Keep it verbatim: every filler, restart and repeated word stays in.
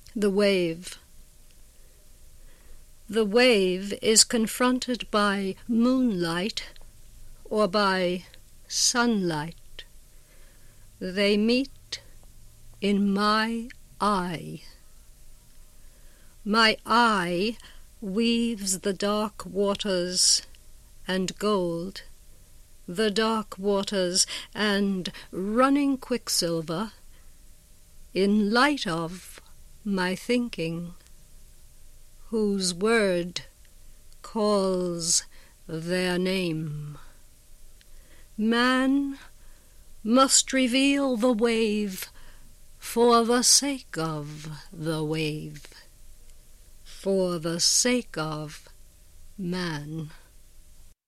The wave. The wave is confronted by moonlight or by sunlight. They meet in my eye. My eye weaves the dark waters and gold, the dark waters and running quicksilver, in light of my thinking, whose word calls their name. Man must reveal the wave for the sake of the wave, for the sake of man.